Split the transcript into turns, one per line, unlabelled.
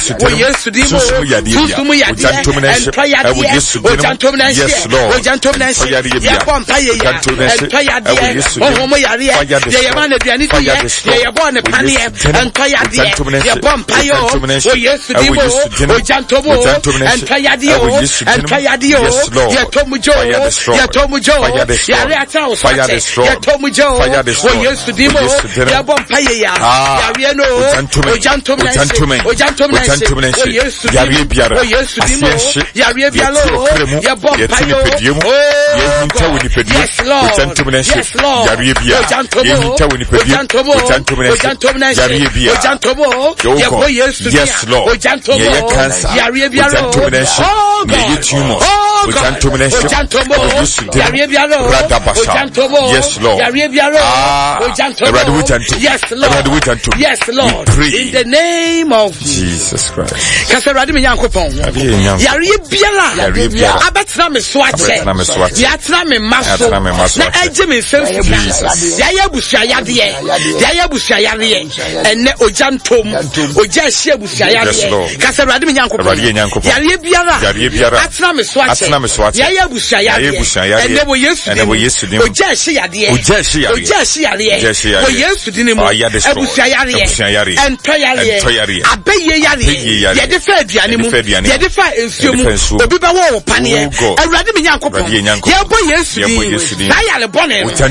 wo Yesu di mo susumu yade entwa yade ojantom na nsie ojantom na nsie ye bompa ye ya entwa yade ohomo yare ye yema na duane ti ye bo ne pane entwa yade ye bompa yo wo Yesu di mo ojantom entwa yade entwa yade ye tomujo yare ata osate ye tomujo wo Yesu di mo ye bompa ye ya yare no ojantom na nsie wo Yesu yare biara wo Yesu di mo yare biara ye bompa yo yes Lord yare biara ye hinta woni pedi ojantom na nsie ye wo Yesu
yes Lord ye cancer
yare biara
ye tumors ojantom na nsie
yare biara
yes Lord
yare biara yes Lord in the name of
Jesus Christ
kasarade me yankopon yare biara abetra me so ache ya tra me maso na eje me nsem ya busua yade enne ojantom oja hye busua yade kasarade me yankopon yare biara atra me so ache ya busua yade enne wo Yesu di oja hye yade wo Yesu di ne mo busua yade ento yare abeye yare ye de fa aduane mu ye de fa ensuo mu obi ba wo pane awurade me yankopon ye bo Yesu di na yale bone